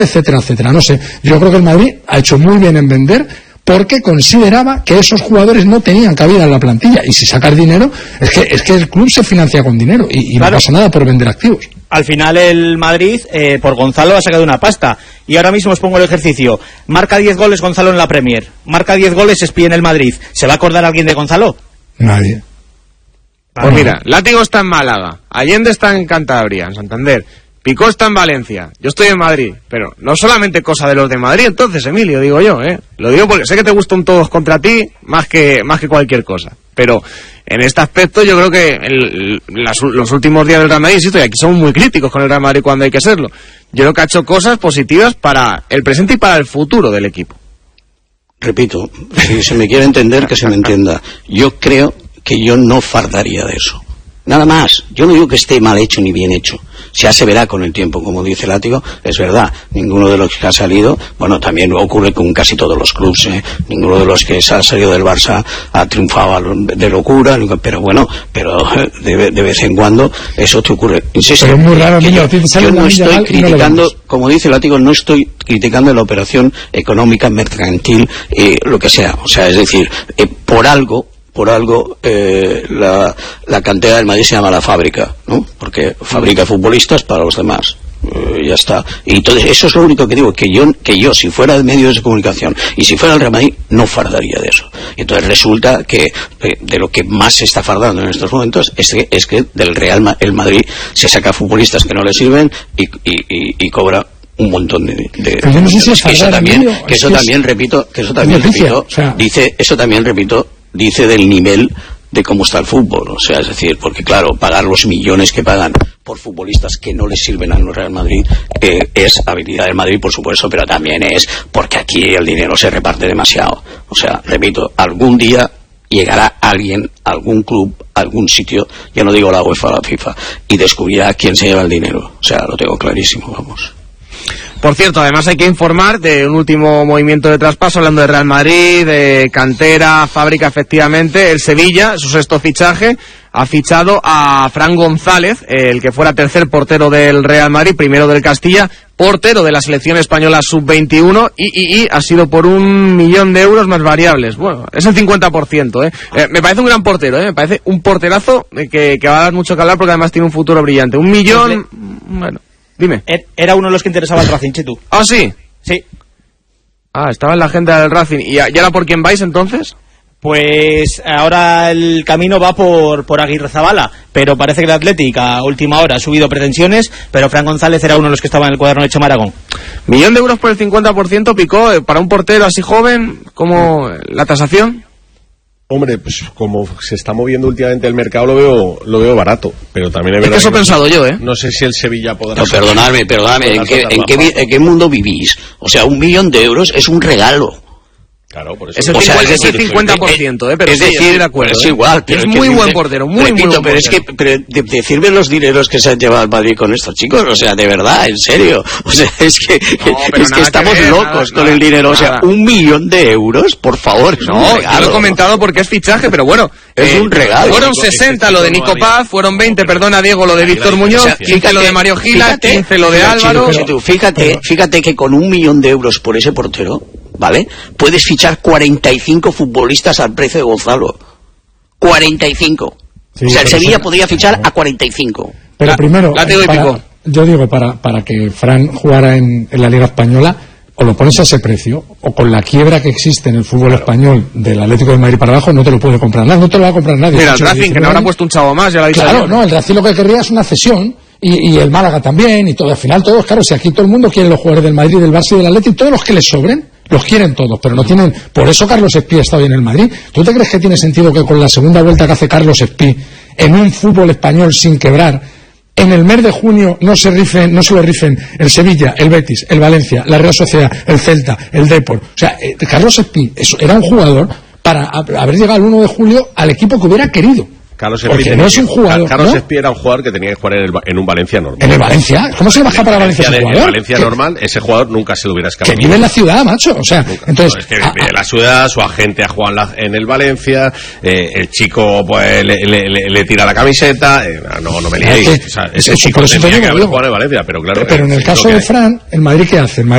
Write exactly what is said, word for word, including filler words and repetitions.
etcétera, etcétera. No sé, yo creo que el Madrid ha hecho muy bien en vender porque consideraba que esos jugadores no tenían cabida en la plantilla, y si sacas dinero, es que es que el club se financia con dinero y, y claro, no pasa nada por vender activos. Al final el Madrid eh, por Gonzalo ha sacado una pasta, y ahora mismo os pongo el ejercicio: marca diez goles Gonzalo en la Premier, marca diez goles Espí en el Madrid, ¿se va a acordar alguien de Gonzalo? Nadie. Pues mira, Látigo está en Málaga, Allende está en Cantabria, en Santander, Picó está en Valencia, yo estoy en Madrid, pero no solamente cosa de los de Madrid, entonces, Emilio, digo yo, ¿eh? Lo digo porque sé que te gustan todos contra ti, más que más que cualquier cosa, pero en este aspecto yo creo que el, las, los últimos días del Real Madrid, insisto, y aquí somos muy críticos con el Real Madrid cuando hay que serlo, yo creo que ha hecho cosas positivas para el presente y para el futuro del equipo. Repito, si se me quiere entender, que se me entienda. Yo creo que yo no fardaría de eso. Nada más. Yo no digo que esté mal hecho ni bien hecho. Ya se verá con el tiempo, como dice Látigo, es verdad. Ninguno de los que ha salido, bueno, también ocurre con casi todos los clubes, ¿eh? Ninguno de los que ha salido del Barça ha triunfado de locura, pero bueno, pero de, de vez en cuando eso te ocurre. Insisto, pero es muy raro, niño, yo, yo no estoy criticando, no como dice Látigo, no estoy criticando la operación económica, mercantil, eh, lo que sea. O sea, es decir, eh, por algo, por algo eh, la, la cantera del Madrid se llama la fábrica, ¿no? Porque fabrica futbolistas para los demás. Eh, ya está. Y entonces eso es lo único que digo, que yo, que yo si fuera de medios de comunicación y si fuera el Real Madrid, no fardaría de eso. Y entonces resulta que eh, de lo que más se está fardando en estos momentos es que, es que del Real Ma- el Madrid se saca futbolistas que no le sirven y, y, y, y cobra un montón de, de, pero yo no sé si es que eso también, Emilio, que eso es también es... repito, que eso también noticia, repito, o sea... dice, eso también repito, dice del nivel de cómo está el fútbol, o sea, es decir, porque claro, pagar los millones que pagan por futbolistas que no les sirven al Real Madrid eh, es habilidad del Madrid, por supuesto, pero también es porque aquí el dinero se reparte demasiado. O sea, repito, algún día llegará alguien, algún club, algún sitio, ya no digo la UEFA o la FIFA, y descubrirá quién se lleva el dinero. O sea, lo tengo clarísimo, vamos. Por cierto, además hay que informar de un último movimiento de traspaso, hablando de Real Madrid, de cantera, fábrica, efectivamente. El Sevilla, su sexto fichaje, ha fichado a Fran González, el que fuera tercer portero del Real Madrid, primero del Castilla, portero de la selección española sub veintiuno, y, y, y ha sido por un millón de euros más variables. Bueno, es el cincuenta por ciento, ¿eh? eh me parece un gran portero, ¿eh? Me parece un porterazo que, que va a dar mucho que hablar porque además tiene un futuro brillante. Un millón, bueno... Dime. Era uno de los que interesaba el Racing, Chitu. ¿Ah, sí? Sí. Ah, estaba en la agenda del Racing. ¿Y ahora por quién vais entonces? Pues ahora el camino va por, por Aguirrezabala, pero parece que el Athletic a última hora ha subido pretensiones, pero Fran González era uno de los que estaba en el cuaderno de Chema Aragón. Millón de euros por el cincuenta por ciento, Picó, eh, para un portero así joven, ¿cómo la tasación? Hombre, pues como se está moviendo últimamente el mercado, lo veo lo veo barato, pero también es verdad. Es que eso he no pensado sé, yo, ¿eh? No sé si el Sevilla podrá... No, perdonadme, perdonadme, ¿en qué, en, qué, ¿en qué mundo vivís? O sea, un millón de euros es un regalo. Claro, por eso. Es el, o sea, cincuenta, es decir, es el cincuenta por ciento, ¿eh? Pero es sí, decir, estoy de acuerdo. es ¿eh? igual, pero es, es muy que, buen portero, muy, repito, muy buen pero portero. es que pero de, decirme los dineros que se han llevado al Madrid con estos chicos, o sea, de verdad, en serio, o sea, es que, no, es que estamos que ver, locos nada, con nada, el dinero, nada. o sea, un millón de euros, por favor, es no, un yo regalo. lo he comentado porque es fichaje, pero bueno, es eh, un regalo. Fueron sesenta lo de Nico Paz, fueron veinte, perdona Diego, lo de Víctor Muñoz, O sea, quince lo de Mario Gila, fíjate, quince lo de pero, Álvaro. Chino, pero, fíjate, fíjate que con un millón de euros por ese portero, ¿vale? Puedes fichar cuarenta y cinco futbolistas al precio de Gonzalo. cuarenta y cinco. Sí, o sea, el Sevilla sí, podría fichar a cuarenta y cinco. Pero la, primero, la tengo y para, pico. yo digo, para, para que Fran jugara en, en la Liga Española, o lo pones a ese precio, o con la quiebra que existe en el fútbol claro. español del Atlético de Madrid para abajo, no te lo puede comprar nadie, no te lo va a comprar nadie. Mira, el Racing, que no habrá puesto un chavo más, ya lo ha dicho. Claro, no, el Racing lo que querría es una cesión, y, y el Málaga también, y todo, al final todos, claro, si aquí todo el mundo quiere los jugadores del Madrid, del Barça y del Atlético, todos los que les sobren, los quieren todos, pero no tienen... Por eso Carlos Espí está hoy en el Madrid. ¿Tú te crees que tiene sentido que con la segunda vuelta que hace Carlos Espí en un fútbol español sin quebrar, en el mes de junio no se rifen, no se lo rifen el Sevilla, el Betis, el Valencia, la Real Sociedad, el Celta, el Depor? O sea, eh, Carlos Espí era un jugador para haber llegado el uno de julio al equipo que hubiera querido. Carlos Porque Espí no es un jugador, Carlos ¿no? Espí era un jugador que tenía que jugar en, el, en un Valencia normal. ¿En el Valencia? ¿Cómo se le baja para Valencia ese jugador? En Valencia ¿Qué? normal, ese jugador nunca se lo hubiera escapado. Que vive en la ciudad, macho. O sea, nunca. entonces... No, es que a, vive en la ciudad, su agente ha jugado en, la, en el Valencia, eh, el chico pues le, le, le, le tira la camiseta, eh, no, no me liéis. Es que, o sea, es ese chico por eso tenía te que digo, haber jugado en Valencia, pero claro... Pero en el caso de Fran, ¿el Madrid qué hace? El Madrid